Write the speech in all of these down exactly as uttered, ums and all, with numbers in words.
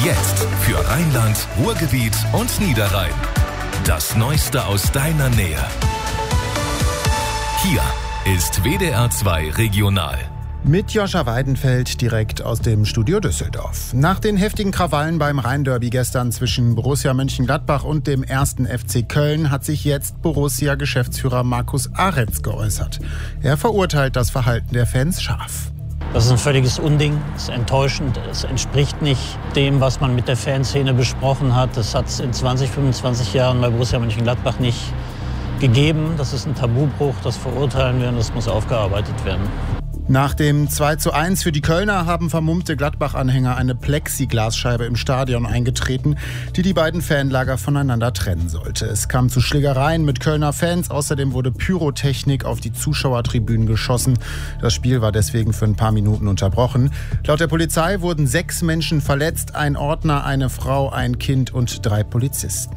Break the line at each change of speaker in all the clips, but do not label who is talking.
Jetzt für Rheinland, Ruhrgebiet und Niederrhein. Das Neueste aus deiner Nähe. Hier ist W D R zwei Regional.
Mit Joscha Weidenfeld direkt aus dem Studio Düsseldorf. Nach den heftigen Krawallen beim Rhein-Derby gestern zwischen Borussia Mönchengladbach und dem ersten F C Köln hat sich jetzt Borussia-Geschäftsführer Markus Aretz geäußert. Er verurteilt das Verhalten der Fans scharf.
Das ist ein völliges Unding, es ist enttäuschend, es entspricht nicht dem, was man mit der Fanszene besprochen hat. Das hat es in zwanzig, fünfundzwanzig Jahren bei Borussia Mönchengladbach nicht gegeben. Das ist ein Tabubruch, das verurteilen wir und das muss aufgearbeitet werden.
Nach dem zwei zu eins für die Kölner haben vermummte Gladbach-Anhänger eine Plexiglasscheibe im Stadion eingetreten, die die beiden Fanlager voneinander trennen sollte. Es kam zu Schlägereien mit Kölner Fans. Außerdem wurde Pyrotechnik auf die Zuschauertribünen geschossen. Das Spiel war deswegen für ein paar Minuten unterbrochen. Laut der Polizei wurden sechs Menschen verletzt, ein Ordner, eine Frau, ein Kind und drei Polizisten.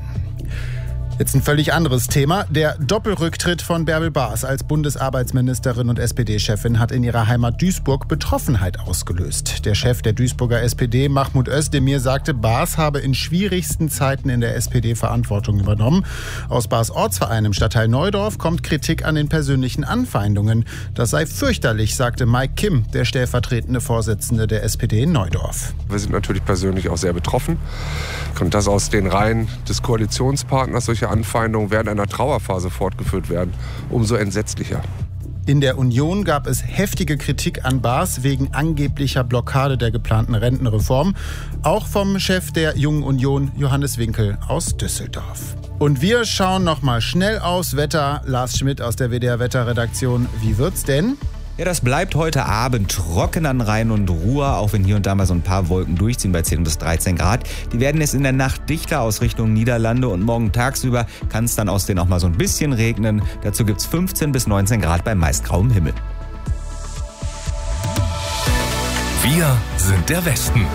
Jetzt ein völlig anderes Thema. Der Doppelrücktritt von Bärbel Baas als Bundesarbeitsministerin und S P D-Chefin hat in ihrer Heimat Duisburg Betroffenheit ausgelöst. Der Chef der Duisburger S P D, Mahmoud Özdemir, sagte, Baas habe in schwierigsten Zeiten in der S P D Verantwortung übernommen. Aus Baas Ortsverein im Stadtteil Neudorf kommt Kritik an den persönlichen Anfeindungen. Das sei fürchterlich, sagte Mike Kim, der stellvertretende Vorsitzende der S P D in Neudorf.
Wir sind natürlich persönlich auch sehr betroffen. Und das aus den Reihen des Koalitionspartners, solche Anfeindungen während einer Trauerphase fortgeführt werden, umso entsetzlicher.
In der Union gab es heftige Kritik an Baas wegen angeblicher Blockade der geplanten Rentenreform. Auch vom Chef der Jungen Union, Johannes Winkel aus Düsseldorf. Und wir schauen noch mal schnell aufs Wetter. Lars Schmidt aus der W D R-Wetterredaktion. Wie wird's denn?
Ja, das bleibt heute Abend trocken an Rhein und Ruhr, auch wenn hier und da mal so ein paar Wolken durchziehen bei zehn bis dreizehn Grad. Die werden es in der Nacht dichter aus Richtung Niederlande und morgen tagsüber kann es dann aus denen auch mal so ein bisschen regnen. Dazu gibt's fünfzehn bis neunzehn Grad bei meist grauem Himmel.
Wir sind der Westen.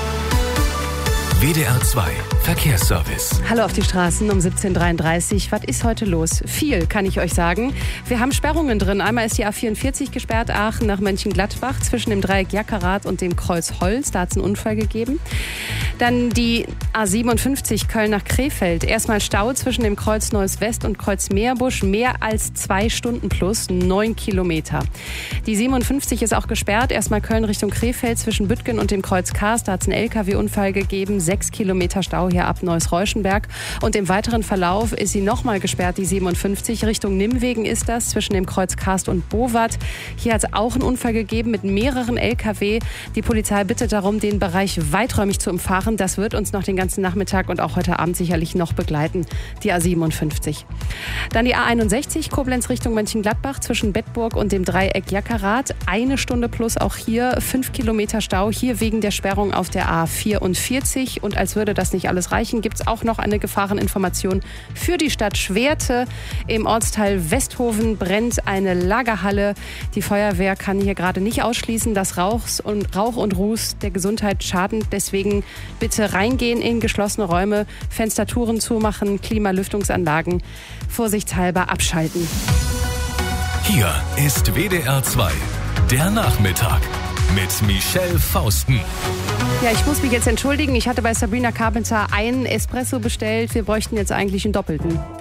W D R zwei Verkehrsservice.
Hallo auf die Straßen um siebzehn Uhr dreiunddreißig. Was ist heute los? Viel, kann ich euch sagen. Wir haben Sperrungen drin. Einmal ist die A vierundvierzig gesperrt, Aachen nach Mönchengladbach, zwischen dem Dreieck Jackerath und dem Kreuz Holz. Da hat es einen Unfall gegeben. Dann die A siebenundfünfzig Köln nach Krefeld. Erstmal Stau zwischen dem Kreuz Neues West und Kreuz Meerbusch. Mehr als zwei Stunden plus, neun Kilometer. Die siebenundfünfzig ist auch gesperrt. Erstmal Köln Richtung Krefeld zwischen Büttgen und dem Kreuz Kars. Da hat es einen L K W-Unfall gegeben. Sechs Kilometer Stau hier ab Neuss-Reuschenberg. Und im weiteren Verlauf ist sie nochmal gesperrt, die siebenundfünfzig. Richtung Nimwegen ist das, zwischen dem Kreuz Karst und Bowat. Hier hat es auch einen Unfall gegeben mit mehreren L K W. Die Polizei bittet darum, den Bereich weiträumig zu umfahren. Das wird uns noch den ganzen Nachmittag und auch heute Abend sicherlich noch begleiten, die A siebenundfünfzig. Dann die A einundsechzig, Koblenz Richtung Mönchengladbach, zwischen Bedburg und dem Dreieck Jackerath. Eine Stunde plus auch hier, fünf Kilometer Stau, hier wegen der Sperrung auf der A vierundvierzig. Und als würde das nicht alles reichen, gibt es auch noch eine Gefahreninformation für die Stadt Schwerte. Im Ortsteil Westhofen brennt eine Lagerhalle. Die Feuerwehr kann hier gerade nicht ausschließen, dass Rauchs und Rauch und Ruß der Gesundheit schaden. Deswegen bitte reingehen in geschlossene Räume, Fenstertüren zumachen, Klimalüftungsanlagen vorsichtshalber abschalten.
Hier ist W D R zwei, der Nachmittag mit Michelle Fausten.
Ja, ich muss mich jetzt entschuldigen. Ich hatte bei Sabrina Carpenter einen Espresso bestellt. Wir bräuchten jetzt eigentlich einen doppelten.